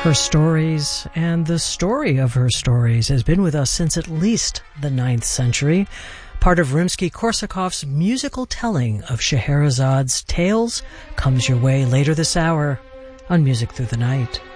Her stories and the story of her stories has been with us since at least the 9th century, part of Rimsky-Korsakov's musical telling of Scheherazad's tales comes your way later this hour on Music Through the Night.